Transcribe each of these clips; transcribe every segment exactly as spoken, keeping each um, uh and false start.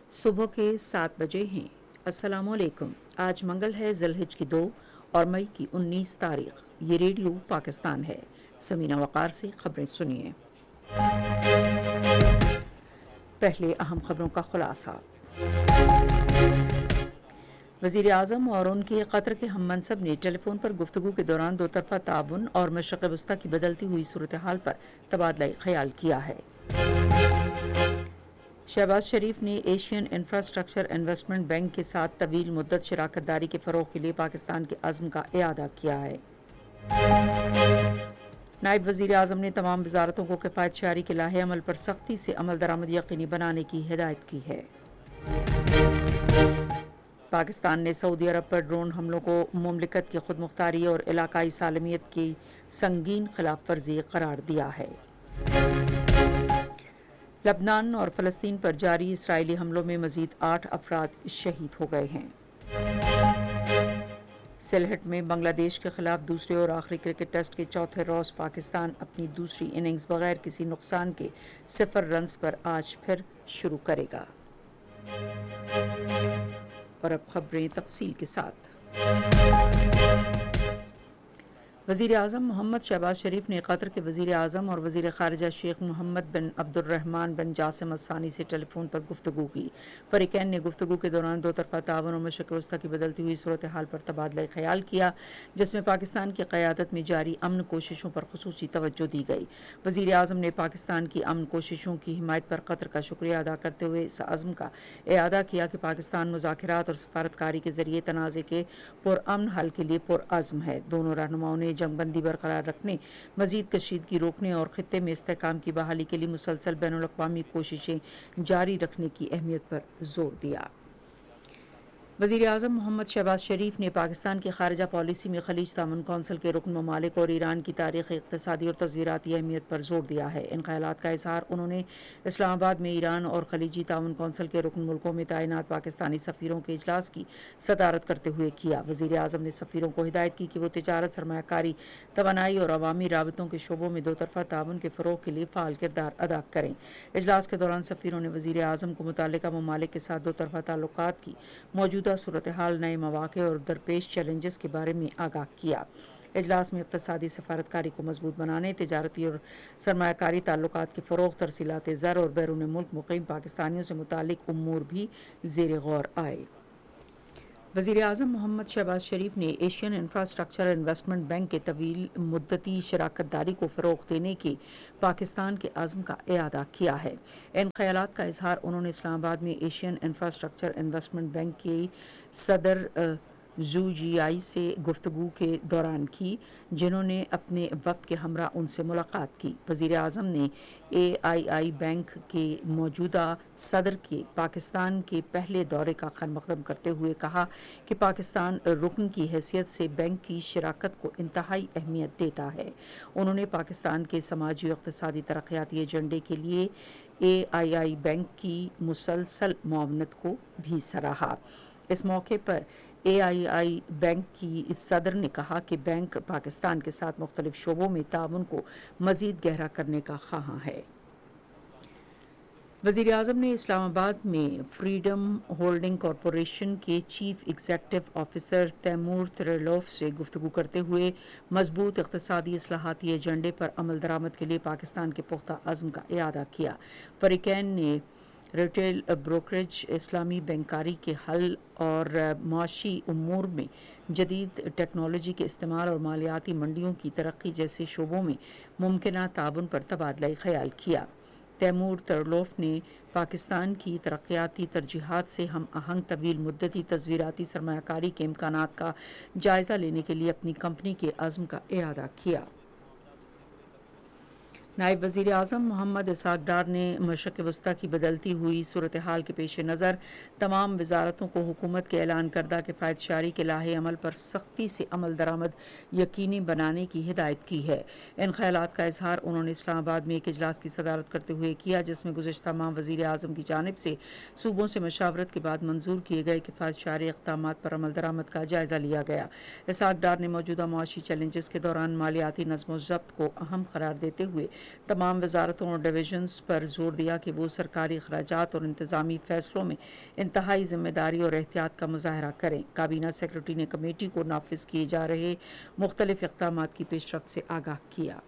सुबह के सात बजे हैं। अस्सलामुअलैकुम। आज मंगल है, ज़िलहिज की दो और मई की उन्नीस तारीख। ये रेडियो पाकिस्तान है। समीना वक़ार से खबरें सुनिए। पहले अहम खबरों का खुलासा। वज़ीर आज़म और उनके कतर के हम मनसब ने टेलीफोन पर गुफ्तगू के दौरान दो तरफ़ा ताउन और मशरक़ वस्ता की बदलती हुई सूरत हाल पर तबादला ख्याल किया है। शहबाज शरीफ ने एशियन इंफ्रास्ट्रक्चर इन्वेस्टमेंट बैंक के साथ तवील मुद्दत शराकत दारी के फ़रोग़ के लिए पाकिस्तान के अज़्म का इआदा किया है। नायब वज़ीर आज़म ने तमाम वज़ारतों को किफ़ायत शहरी के लाहे अमल पर सख्ती से अमल दरामद यकीनी बनाने की हिदायत की है। पाकिस्तान ने सऊदी अरब पर ड्रोन हमलों को मुमलिकत की खुद मुख्तारी और इलाकाई सालमियत की संगीन खिलाफ वर्जी करार दिया है। लबनान और फ़लस्तीन पर जारी इसराइली हमलों में मज़ीद आठ अफराद शहीद हो गए हैं। सिलहट में बांग्लादेश के खिलाफ दूसरे और आखिरी क्रिकेट टेस्ट के चौथे रोज़ पाकिस्तान अपनी दूसरी इनिंग्स बगैर किसी नुकसान के सिफर रन्स पर आज फिर शुरू करेगा। और अब खबरें तफसील के साथ। वज़ीर आज़म मोहम्मद शहबाज शरीफ ने कतर के वज़ीर आज़म और वज़ीर ख़ारिजा शेख मोहम्मद बिन अब्दुर्रहमान बिन जासिम अस्सानी से टेलीफोन पर गुफ्तगू की। फ़रीक़ैन ने गुफ्तगू के दौरान दो तरफ़ा ताउन और मशरक़ वस्ता की बदलती हुई सूरत हाल पर तबादला ख्याल किया, जिसमें पाकिस्तान की क़यादत में जारी अमन कोशिशों पर ख़ुसूसी तवज्जो दी गई। वज़ीर आज़म ने पाकिस्तान की अमन कोशिशों की हिमायत पर कतर का शुक्रिया अदा करते हुए इस अज़्म का इआदा किया कि पाकिस्तान मुज़ाकरात और सफारतकारी के ज़रिए तनाज़े के पुरअमन हल के लिए पुरअज़्म है। दोनों रहनुमाओं ने जंगबंदी बरकरार रखने, मज़ीद कशीदगी रोकने और ख़ित्ते में इस्तेहकाम की बहाली के लिए मुसलसल बैनुल-अक़वामी कोशिशें जारी रखने की अहमियत पर जोर दिया। वज़ीर आज़म मोहम्मद शहबाज शरीफ ने पाकिस्तान की ख़ारिजा पॉलिसी में खलीज ताउन कौंसिल के रुकन ममालिक और ईरान की तारीख़ी, इक़्तिसादी और तस्वीराती अहमियत पर जोर दिया है। इन ख़यालात का इज़हार उन्होंने इस्लामाबाद में ईरान और खलीजी ताउन कौंसिल के रुकन मुल्कों में तैनात पाकिस्तानी सफ़ीरों के इजलास की सदारत करते हुए किया। वज़ीर आज़म ने सफ़ीरों को हिदायत की कि वो तिजारत, सरमायाकारी, तवानाई और अवामी राबतों के शोबों में दो तरफ़ा ताउन के फ़रोग़ के लिए फ़ाल किरदार अदा करें। इजलास के दौरान सफ़ीरों ने वज़ीर आज़म को मुतल्लिका ममालिक के साथ दो तरफ़ा ताल्लुकात की मौजूदा सूरत हाल, नए मौक़े और दरपेश चैलेंजेस के बारे में आगाह किया। इजलास में इक़्तिसादी सफारतकारी को मजबूत बनाने, तिजारती और सरमायाकारी ताल्लुकात के फ़रोग़, तरसीलात ज़र और बैरून मुल्क मुक़ीम पाकिस्तानियों से मुताल्लिक़ उमूर भी ज़ेर गौर आए। वज़ीर आज़म मोहम्मद शहबाज शरीफ ने एशियन इंफ्रास्ट्रक्चर इन्वेस्टमेंट बैंक के तवील मुद्दती शराकत दारी को फ़रोग़ देने के पाकिस्तान के अज़्म का इआदा किया है। इन ख़यालात का इज़हार उन्होंने इस्लामाबाद में एशियन इंफ्रास्ट्रक्चर इन्वेस्टमेंट बैंक के सदर जू जी आई से गुफ्तगू के दौरान की, जिन्होंने अपने वफ़द के हमरा उनसे मुलाकात की। वज़ीर आज़म ने ए आई आई बैंक के मौजूदा सदर के पाकिस्तान के पहले दौरे का खैर मक़दम करते हुए कहा कि पाकिस्तान रुकन की हैसियत से बैंक की शराकत को इंतहाई अहमियत देता है। उन्होंने पाकिस्तान के समाजी और इक़्तिसादी तरक्याती एजेंडे के लिए ए आई आई बैंक की मुसलसल मुआवनत को भी सराहा। इस मौके पर ए आई आई बैंक की सदर ने कहा कि बैंक पाकिस्तान के साथ मुख्तलिफ शोबों में ताउन को मज़ीद गहरा करने का ख़्वाह है। वज़ीर आज़म ने इस्लामाबाद में फ्रीडम होल्डिंग कॉरपोरेशन के चीफ एग्जीक्यूटिव ऑफिसर तैमूर तिरेलोफ से गुफ्तगू करते हुए मजबूत इक़्तिसादी इस्लाहाती एजेंडे पर अमल दरामद के लिए पाकिस्तान के पुख्ता अज़्म का इआदा किया। फ़रीक़ैन ने रिटेल ब्रोकरेज, इस्लामी बैंकारी के हल और माशी उमूर में जदीद टेक्नोलॉजी के इस्तेमाल और मालियाती मंडियों की तरक्की जैसे शोबों में मुमकिना ताउन पर तबादला ख्याल किया। तैमूर तरलोफ ने पाकिस्तान की तरक्याती तरजीहात से हम आहंग तवील मुद्दती तस्वीराती सरमायाकारी के इम्कानात का जायज़ा लेने के लिए अपनी कंपनी के अज़्म का इआदा किया। नायब वज़ीर आज़म मोहम्मद इसहाक़ डार ने मशरक़ वस्ता की बदलती हुई सूरत हाल के पेश नज़र तमाम वज़ारतों को हुकूमत के ऐलान करदा किफ़ायत शहरी के लाहे अमल पर सख्ती से अमल दरामद यकीनी बनाने की हिदायत की है। इन ख़यालात का इजहार उन्होंने इस्लामाबाद में एक इजलास की सदारत करते हुए किया, जिसमें गुज़िश्ता माह वज़ीर आज़म की जानिब से सूबों से मशावरत के बाद मंजूर किए गए किफ़ायत शहरी इक़दामात पर अमल दरामद का जायज़ा लिया गया। इसहाक़ डार ने मौजूदा मुआशी चैलेंजेस के दौरान मालियाती नज़्म व ज़ब्त को अहम करार देते हुए तमाम वजारतों और डिवीजन्स पर जोर दिया कि वो सरकारी अखराजात और इंतज़ामी फ़ैसलों में इंतहाई ज़िम्मेदारी और एहतियात का मुजाहरा करें। काबीना सेक्रेटरी ने कमेटी को नाफिज किए जा रहे मुख्तलिफ इक़दामात की पेशरफ्त से आगाह किया।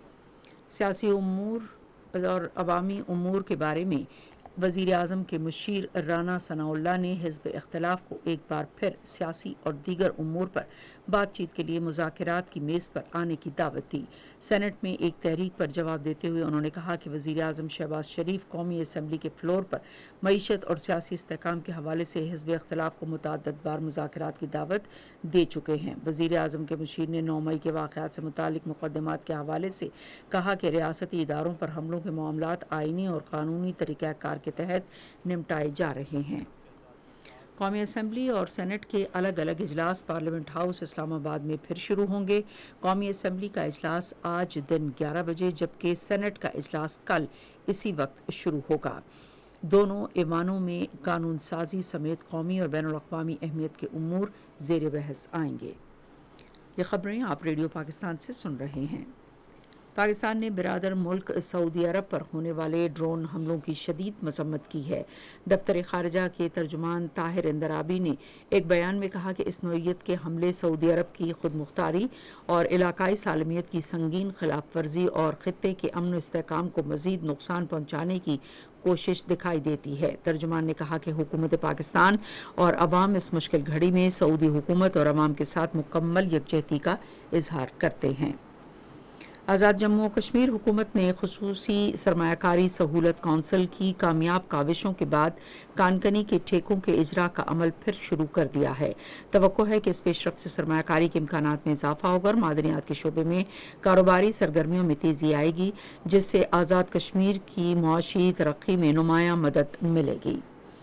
सियासी उमूर और अवामी उमूर के बारे में वज़ीर आज़म के मुशीर राना सनाउल्लाह ने हिज़्ब इख्तिलाफ को एक बार फिर सियासी और दीगर उमूर पर बातचीत के लिए मुज़ाकरात की मेज़ पर आने की दावत दी। सेनेट में एक तहरीक पर जवाब देते हुए उन्होंने कहा कि वज़ीर आज़म शहबाज शरीफ कौमी असम्बली के फ्लोर पर मईशत और सियासी इस्तेहकाम के हवाले से हिज़्ब इख्तिलाफ को मुतअद्दिद बार मुज़ाकरात की दावत दे चुके हैं। वज़ीर आज़म के मुशीर ने नौ मई के वाक़यात से मुतालिक मुक़द्दमात के हवाले से कहा कि रियासती इदारों पर हमलों के मामलात आईनी और कानूनी तरीक़ाकार के तहत निपटाए जा रहे हैं। कौमी असम्बली और सेनेट के अलग अलग इजलास पार्लियामेंट हाउस इस्लामाबाद में फिर शुरू होंगे। कौमी असम्बली का इजलास आज दिन ग्यारह बजे जबकि सेनेट का इजलास कल इसी वक्त शुरू होगा। दोनों ऐवानों में कानून साजी समेत कौमी और बैनुल अक़वामी अहमियत के उमूर ज़ेर बहस आएंगे। ये खबरें आप रेडियो पाकिस्तान से सुन रहे हैं। पाकिस्तान ने बिरादर मुल्क सऊदी अरब पर होने वाले ड्रोन हमलों की शदीद मजम्मत की है। दफ्तर खारजा के तर्जुमान ताहिर इंदराबी ने एक बयान में कहा कि इस नौइयत के हमले सऊदी अरब की खुद मुख्तारी और इलाकाई सालमियत की संगीन खिलाफ वर्जी और खित्ते के अमन इस्तेहकाम को मजीद नुकसान पहुँचाने की कोशिश दिखाई देती है। तर्जुमान ने कहा कि हुकूमत पाकिस्तान और अवाम इस मुश्किल घड़ी में सऊदी हुकूमत और अवाम के साथ मुकम्मल यकजहती का इजहार करते हैं। आज़ाद जम्मू और कश्मीर हुकूमत ने खुसूसी सरमायाकारी सहूलत कौंसिल की कामयाब काविशों के बाद कानकनी के ठेकों के इजरा का अमल फिर शुरू कर दिया है। तवक्को है कि इस पेशरफ्त से सरमायाकारी के इम्कानात में इजाफा होगा और मादनियात के शोबे में कारोबारी सरगर्मियों में तेज़ी आएगी, जिससे आज़ाद कश्मीर की मुआशी तरक्की में नुमायां मदद मिलेगी।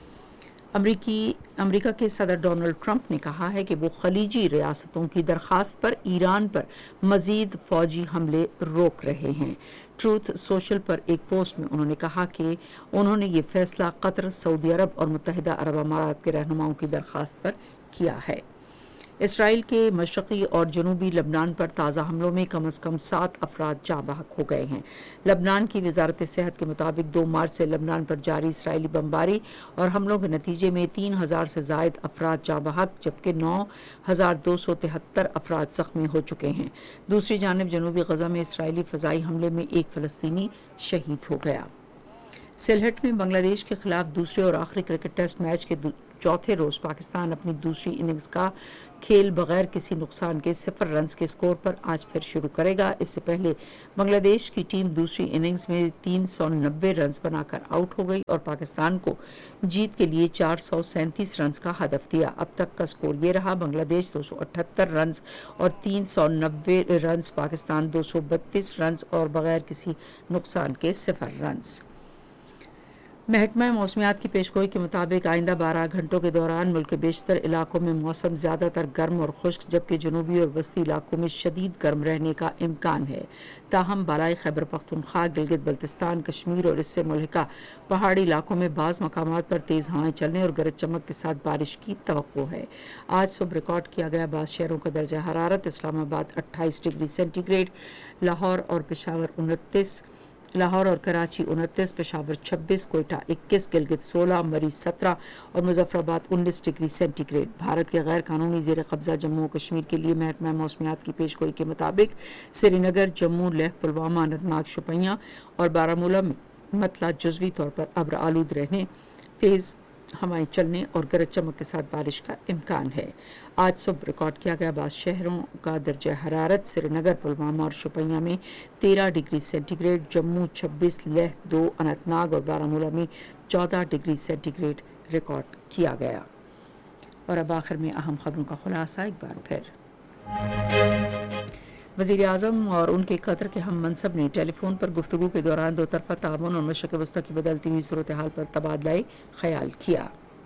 अमरीकी अमरीका के सदर डोनाल्ड ट्रंप ने कहा है कि वो खलीजी रियासतों की दरख्वास्त पर ईरान पर मजीद फौजी हमले रोक रहे हैं। ट्रूथ सोशल पर एक पोस्ट में उन्होंने कहा कि उन्होंने ये फैसला कतर, सऊदी अरब और मुत्तहिदा अरब अमारात के रहनुमाओं की दरख्वास्त पर किया है। इसराइल के मशरक़ी और जनूबी लबनान पर ताज़ा हमलों में कम अज़ कम सात अफराद जाँ बहक हो गए हैं। लबनान की वजारत सेहत के मुताबिक दो मार्च से लबनान पर जारी इसराइली बमबारी और हमलों के नतीजे में तीन हज़ार से ज़ायद अफराद जाँ बहक जबकि नौ हज़ार दो सौ तिहत्तर अफराद ज़ख्मी हो चुके हैं। दूसरी जानब जनूबी गज़ा में इसराइली फ़ज़ाई हमले में एक फ़लस्तीनी शहीद हो गया। सिलहट में बांग्लादेश के खिलाफ दूसरे और आखिरी क्रिकेट टेस्ट मैच के चौथे रोज पाकिस्तान अपनी दूसरी इनिंग्स का खेल बगैर किसी नुकसान के सिफर रन्स के स्कोर पर आज फिर शुरू करेगा। इससे पहले बांग्लादेश की टीम दूसरी इनिंग्स में तीन सौ नब्बे रन्स बनाकर आउट हो गई और पाकिस्तान को जीत के लिए चार सौ सैंतीस रन्स का हदफ दिया। अब तक का स्कोर ये रहा: बांग्लादेश दो सौ अठहत्तर रन्स और तीन सौ नब्बे रन्स, पाकिस्तान दो सौ बत्तीस रन्स और बगैर किसी नुकसान के सिफर रन्स। महकमा मौसमियात की पेशगोई के मुताबिक आइंदा बारह घंटों के दौरान मुल्क के बेशतर इलाकों में मौसम ज़्यादातर गर्म और खुश्क जबकि जनूबी और वस्ती इलाकों में शदीद गर्म रहने का इम्कान है। ताहम बालाई खैबर पख्तूनख्वा, गिलगित बल्तिस्तान, कश्मीर और इससे मुल्हिका पहाड़ी इलाकों में बाज़ मकामात पर तेज़ हवाएं चलने और गरज चमक के साथ बारिश की तवक्को है। आज सुबह रिकॉर्ड किया गया बाज़ शहरों का दर्जा हरारत: इस्लामाबाद अट्ठाईस डिग्री सेंटीग्रेड, लाहौर और पेशावर उनतीस, लाहौर और कराची उनतीस, पेशावर छब्बीस, कोयटा इक्कीस, गिलगित सोलह, मरी सत्रह और मुजफ्फराबाद उन्नीस डिग्री सेंटीग्रेड। भारत के गैर कानूनी ज़ेर कब्ज़ा जम्मू और कश्मीर के लिए महकमा मौसमियात की पेशगोई के मुताबिक श्रीनगर, जम्मू, लेह, पुलवामा, अनंतनाग, शोपियां और बारामूला में मतला जुज़वी तौर पर अब्र आलूद रहने, तेज़ हवाएं चलने और गरज चमक के साथ बारिश का इम्कान है। आज सुबह रिकॉर्ड किया गया बाज़ शहरों का दर्जा हरारत: श्रीनगर, पुलवामा और शोपियां में तेरह डिग्री सेंटीग्रेड, जम्मू छब्बीस, लेह दो, अनंतनाग और बारामूला में चौदह डिग्री सेंटीग्रेड रिकॉर्ड किया गया। और अब आखिर में अहम खबरों का खुलासा एक बार फिर। वज़ीर आज़म और उनके कतर के हम मनसब ने टेलीफोन पर गुफ्तगू के दौरान दो तरफ़ा ताउन और मशरक़ वस्ता की बदलती हुई सूरत हाल पर तबादला ख्याल किया।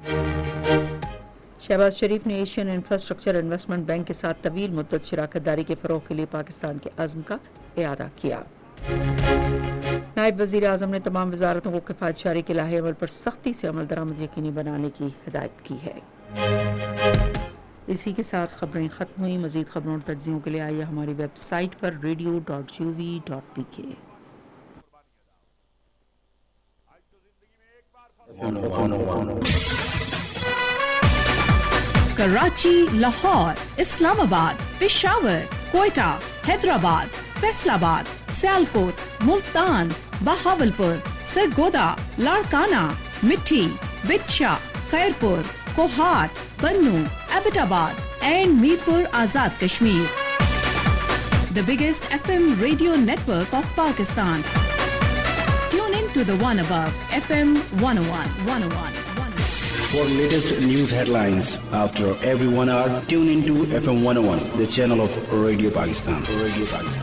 शहबाज शरीफ ने एशियन इंफ्रास्ट्रक्चर इन्वेस्टमेंट बैंक के साथ तवील मुद्दत शराकत दारी के फ़रोग़ के लिए पाकिस्तान के अज़्म का इआदा किया। नायब वज़ीर आज़म ने तमाम वज़ारतों को किफ़ायत जारी के लाहे अमल पर सख्ती से अमल दरामद यकीनी बनाने की हिदायत की है। इसी के साथ खबरें ख़त्म हुई। मज़ीद खबरों और तज्ज़ियों के लिए आइए हमारी वेबसाइट पर radio dot G O V dot P के। कराची, लाहौर, इस्लामाबाद, पेशावर, कोयटा, हैदराबाद, फैसलाबाद, सियालकोट, मुल्तान, बहावलपुर, सरगोदा, लाड़काना, मिठी, बिच्छा, खैरपुर, कोहाट, बन्नू, Abbottabad and Mirpur Azad Kashmir. The biggest F M radio network of Pakistan. Tune in to the one above F M one oh one, one oh one, one oh one. For latest news headlines after every one hour, tune into F M one oh one, the channel of Radio Pakistan. Radio Pakistan.